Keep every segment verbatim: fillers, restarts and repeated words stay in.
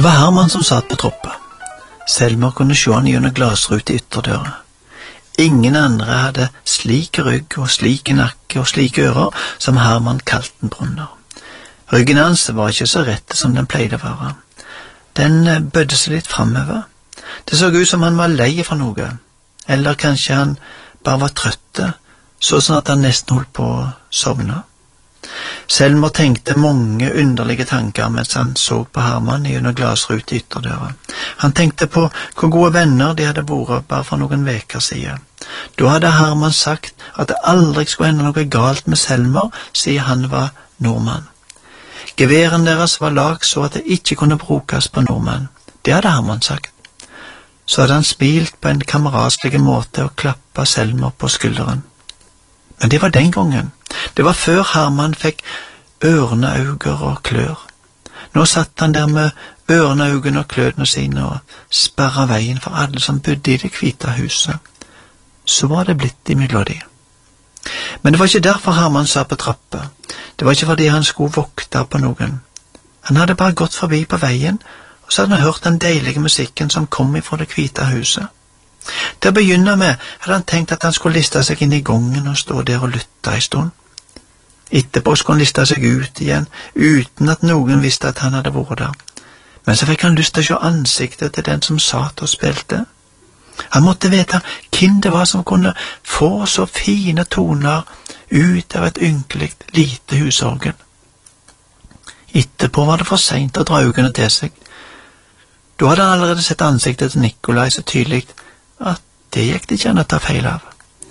Det var Herman som satt på trappa. Selma kunne se han gjennom glasrut i ytterdøra. Ingen andre hadde slik rygg og slike nakke og slike ører som Herman Kaltenbrunner. Ryggen hans var ikke så rett som den pleide å være. Den bødde seg litt fremover. Det så ut som han var lei for noe, eller kanskje han bare var trøtt, sånn at han nesten holdt på å sovne. Selma tenkte mange underlige tanker mens han så på Herman gjennom glasrut i ytterdøra. Han tenkte på hvor gode venner de hadde vært bare for noen veker siden. Da hadde Herman sagt at det aldri skulle hende noe galt med Selma, siden han var nordmann. Geværen deres var lag så at det ikke kunne brukes på nordmenn. Det hadde Herman sagt. Så hadde han smilt på en kameratslig måte og klappet Selma på skulderen. Men det var den gangen. Det var før Herman fikk ørneauger og klør. Nå satt han der med ørneaugene og klødene sine og sperret veien for alle som bodde i det hvite huset. Så var det blitt imellom de. Men det var ikke derfor Herman sa på trappa. Det var ikke fordi han skulle vokte på noen. Han hadde bare gått forbi på veien, og så hadde han hørt den deilige musikken som kom fra det hvite huset. Til å begynne med hadde han tenkt at han skulle liste seg inn i gangen og stå der og lytte en stund. Etterpå skulle han liste seg ut igjen, uten at noen visste at han hadde vært der. Men så fikk han lyst til å se ansiktet til den som satt og spilte. Han måtte vite hvem det var som kunne få så fine toner ut av et ynkelig lite husorgel. Etterpå var det for sent å dra øynene til seg. Da hadde han allerede sett ansiktet til Nikolai så tydelig at det gikk det ikke an å ta feil av.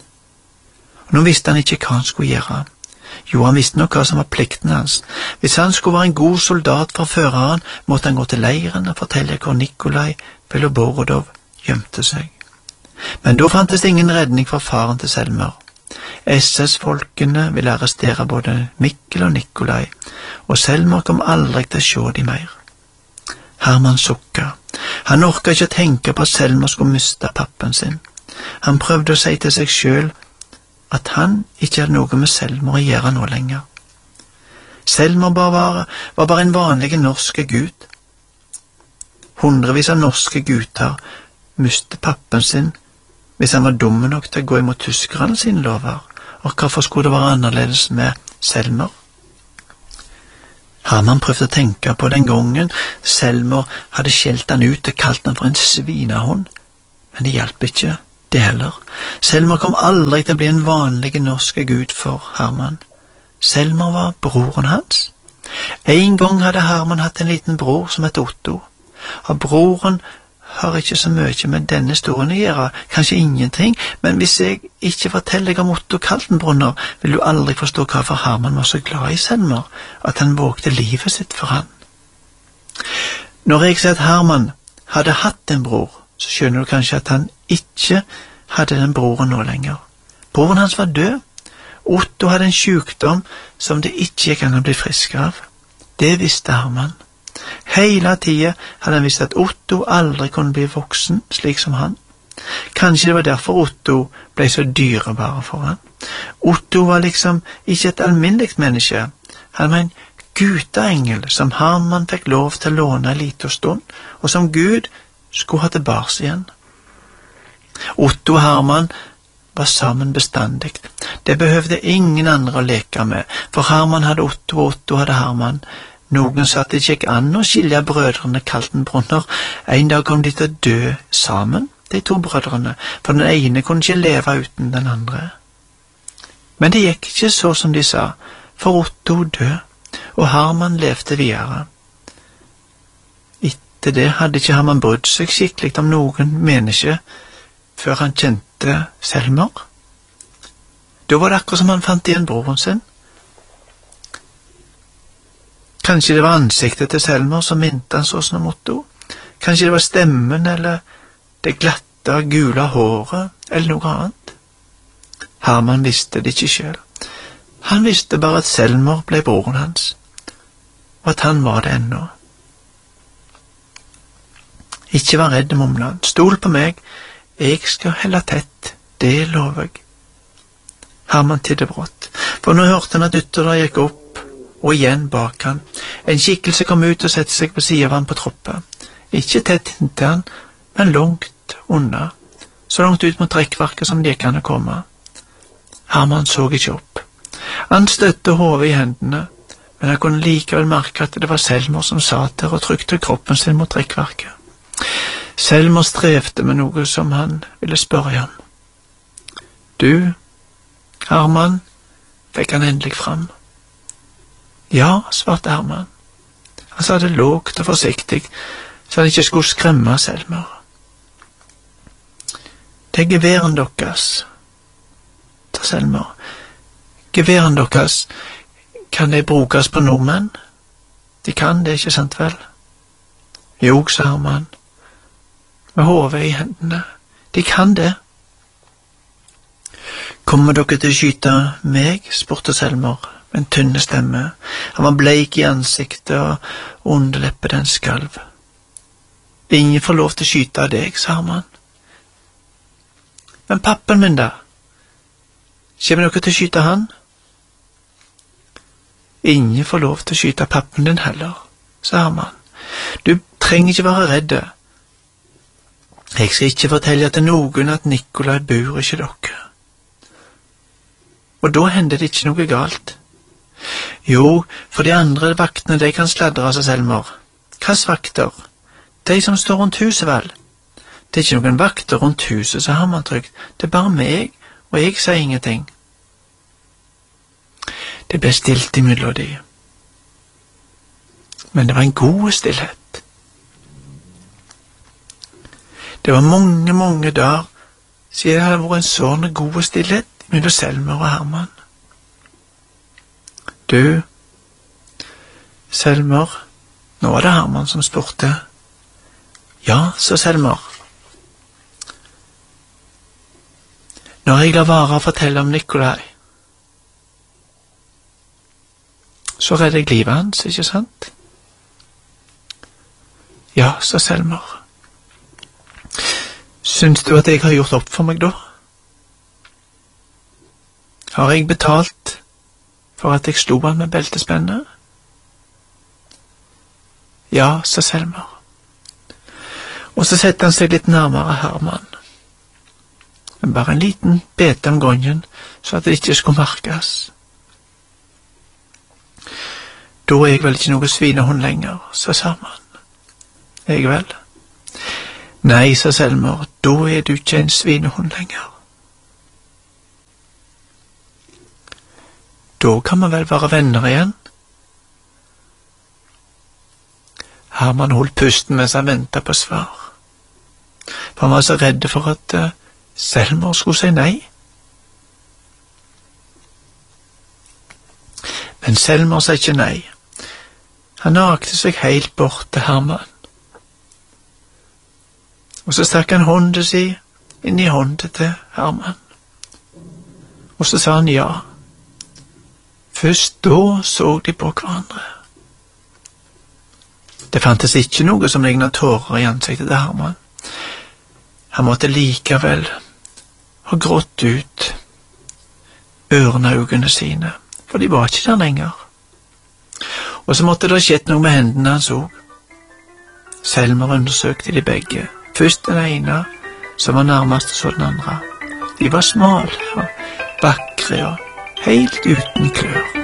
Og nå visste han ikke hva han skulle gjøre. Jo, han visste nok hva som var plikten hans. Hvis han skulle være en god soldat for føreren, måtte han gå til leiren og fortelle hvor Nikolai Beloborodov gjemte seg. Men da fantes det ingen redning for faren til Selmer. S S-folkene ville arrestere både Mikkel og Nikolai, og Selmer kom aldri til å se dem mer. Herman sukka. Han orket ikke å tenke på at Selmer skulle miste pappen sin. Han prøvde å si til seg selv at han ikke hadde noe med Selmer å gjøre nå lenger. Selmer bare var, var bare en vanlig norsk gutt. Hundrevis av norske gutter miste pappen sin hvis han var dumme nok til å gå imot tyskerne sine lover, og hvorfor skulle det være annerledes med Selmer? Herman prøvde å tenke på den gangen Selmer hadde skjelt han ut og kalt han for en svinehånd, men det hjalp ikke, det heller. Selmer kom aldri til å bli en vanlig norsk gud for Herman. Selmer var broren hans. En gang hadde Herman hatt en liten bror som het Otto, og broren har ikke så mye med denne historien å gjøre, kanskje ingenting, men hvis jeg ikke forteller deg om Otto Kaltenbrunner, vil du aldri forstå hvorfor Herman var så glad i Selmer, at han vågte livet sitt for han. Når jeg sier at Herman hadde hatt en bror, så skjønner du kanskje at han ikke hadde den broren nå lenger. Broren hans var død. Otto hadde en sykdom som det ikke gikk an å bli frisk av. Det visste Herman. Hele tiden hadde han visst at Otto aldri kunne bli voksen slik som han. Kanskje det var derfor Otto ble så dyrebare for han. Otto var liksom ikke et alminnelig menneske. Han var en guteengel som Herman fikk lov til å låne en liten stund, og som Gud skulle ha tilbake igjen. Otto og Herman var sammen bestandig. Det behøvde ingen andre å leke med, for Herman hadde Otto, og Otto hadde Herman. Noen sa at det gikk an å skilje brødrene Kaltenbrunner. En dag kom de til å dø sammen, de to brødrene, for den ene kunne ikke leve uten den andre. Men det gikk ikke så som de sa, for Otto døde, og Herman levde videre. Etter det hadde ikke Herman brydd seg skikkelig om noen menneske, før han kjente Selmer. Da var det akkurat som han fant igjen broren sin. Kanskje det var ansiktet til Selmer som minte han sånn om Otto. Kanskje det var stemmen, eller det glatte, gule håret, eller noe annet. Herman visste det ikke selv. Han visste bare at Selmer ble broren hans, og at han var det ennå. Ikke vær redd, mumlet han. Stol på meg. Jeg skal helle tett, det lover jeg. Herman tidde brått, for nå hørte han at ytterdøra gikk opp, og igjen bak han. En skikkelse kom ut og sette seg på siden av han på troppet. Ikke tett inntil han, men langt unna, så langt ut mot rekkverket som de kan komme. Herman så ikke opp. Han støtte hodet i hendene, men han kunne likevel merke at det var Selmer som satt der og trykte kroppen sin mot rekkverket. Selmer strevde med noe som han ville spørre om. Du, Herman, fikk han endelig fram. Ja, svarte Herman. Han sa det lågt og forsiktig, så han ikke skulle skremme Selmer. Det er geværen deres, sa Selmer. Geværen deres, kan de brukes på nordmenn? De kan det, ikke sant vel? Jo, sa Herman, med hodet i hendene. De kan det. Kommer dere til å skyte meg? Spurte Selmer med en tynne stemme. Han var bleik i ansiktet og underleppet den skalv. Ingen får lov til å skyte av deg, sa Herman. Men pappen min da? Kommer dere til å skyte han? Ingen får lov til å skyte pappen din heller, sa Herman. Du trenger ikke være redd. Jeg skal ikke fortelle til noen at Nikolai bor ikke dere. Og da hender det ikke noe galt. Jo, for de andre vaktene, de kan sladre, sa Selmer. Hvilke vakter? De som står rundt huset, vel? Det er ikke noen vakter rundt huset, sa Herman trygt. Det er bare meg, og jeg sier ingenting. Det ble stilt imellom de. Men det var en god stillhet. Det var mange, mange dager siden det hadde vært en sånn god stillhet mellom Selmer og Herman. Du, Selmer, nå var det Herman som spurte. Ja, sa Selmer. Når jeg lar være å fortelle om Nikolai, så redder jeg livet hans, ikke sant? Ja, sa Selmer. Syns du at jeg har gjort opp for meg da? Har jeg betalt for at jeg slo han med beltespennet? Ja, sa Selmer. Og så setter han seg litt nærmere Herman. Men bare en liten bete om gangen, så at det ikke skulle merkes. Da er jeg vel ikke noe svinehund lenger, sa Herman. Jeg vel? Nei, sa Selmer, da er du ikke en svinehund lenger. Da kan man vel være venner igjen? Herman holdt pusten mens han ventet på svar. For han var så redd for at uh, Selmer skulle si nei. Men Selmer sa ikke nei. Han nakte seg helt bort til Herman. Og så stakk han hånden sin inn i hånden til Herman. Og så sa han ja. Først da så de på hverandre. Det fantes ikke noe som lignet tårer i ansiktet til Herman. Han måtte likevel ha grått ut ørenaugene sine, for de var ikke der lenger. Og så måtte det ha skjedd noe med hendene hans òg. Selmer undersøkte de begge. Først den ene, som var nærmest så den andre. De var smale og vakre og helt uten klør.